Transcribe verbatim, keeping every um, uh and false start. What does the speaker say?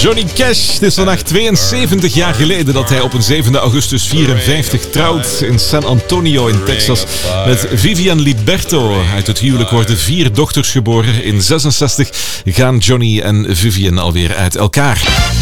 Johnny Cash. Het is vandaag tweeënzeventig jaar geleden dat hij op een zevende augustus vierenvijftig trouwt in San Antonio in Texas met Vivian Liberto. Uit het huwelijk worden vier dochters geboren. In zesenzestig gaan Johnny en Vivian alweer uit elkaar.